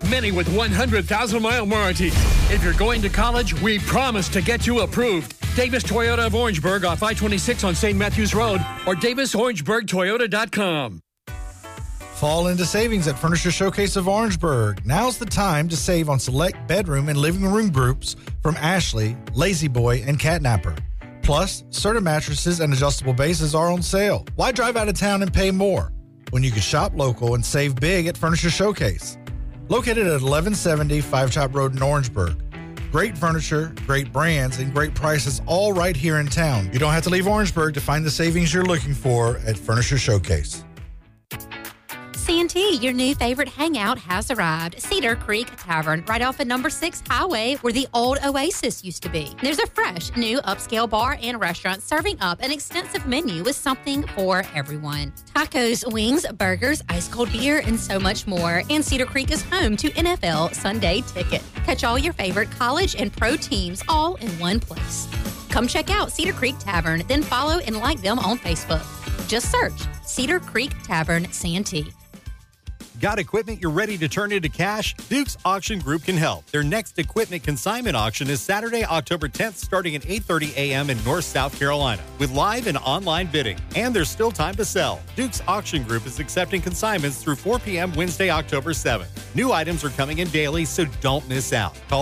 many with 100,000-mile warranty. If you're going to college, we promise to get you approved. Davis Toyota of Orangeburg off I-26 on St. Matthews Road or DavisOrangeburgToyota.com. Fall into savings at Furniture Showcase of Orangeburg. Now's the time to save on select bedroom and living room groups from Ashley, Lazy Boy, and Catnapper. Plus, certain mattresses and adjustable bases are on sale. Why drive out of town and pay more when you can shop local and save big at Furniture Showcase? Located at 1170 Five Top Road in Orangeburg. Great furniture, great brands, and great prices all right here in town. You don't have to leave Orangeburg to find the savings you're looking for at Furniture Showcase. Santee, your new favorite hangout has arrived. Cedar Creek Tavern, right off of number 6 Highway, where the old Oasis used to be. There's a fresh, new upscale bar and restaurant serving up an extensive menu with something for everyone. Tacos, wings, burgers, ice cold beer, and so much more. And Cedar Creek is home to NFL Sunday Ticket. Catch all your favorite college and pro teams all in one place. Come check out Cedar Creek Tavern, then follow and like them on Facebook. Just search Cedar Creek Tavern Santee. Got equipment you're ready to turn into cash? Duke's Auction Group can help. Their next equipment consignment auction is Saturday, October 10th, starting at 8:30 a.m. in North South Carolina, with live and online bidding. And there's still time to sell. Duke's Auction Group is accepting consignments through 4 p.m. Wednesday, October 7th. New items are coming in daily, so don't miss out. Call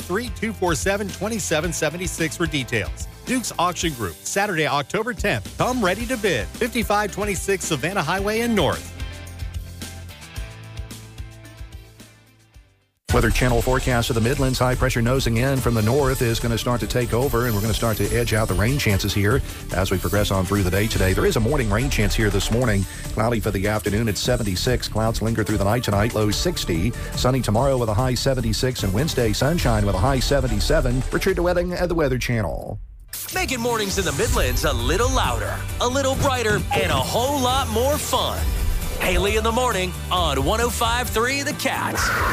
803-247-2776 for details. Duke's Auction Group, Saturday, October 10th. Come ready to bid. 5526 Savannah Highway and North. Weather Channel forecast of the Midlands. High pressure nosing in from the north is going to start to take over, and we're going to start to edge out the rain chances here as we progress on through the day today. There is a morning rain chance here this morning. Cloudy for the afternoon at 76. Clouds linger through the night tonight, low 60. Sunny tomorrow with a high 76, and Wednesday sunshine with a high 77. Richard DeWetting at the Weather Channel. Making mornings in the Midlands a little louder, a little brighter, and a whole lot more fun. Haley in the morning on 105.3 The Cat.